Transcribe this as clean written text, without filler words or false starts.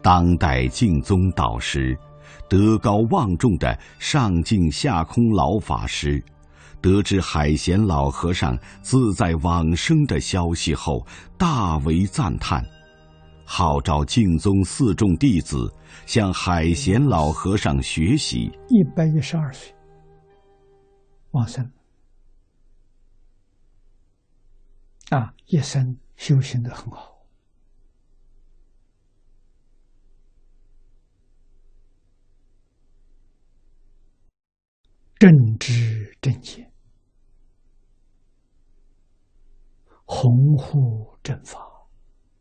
当代净宗导师，德高望重的上净下空老法师，得知海贤老和尚自在往生的消息后，大为赞叹，号召净宗四众弟子向海贤老和尚学习。 112岁往生一生修行得很好，正知正见，弘护正法。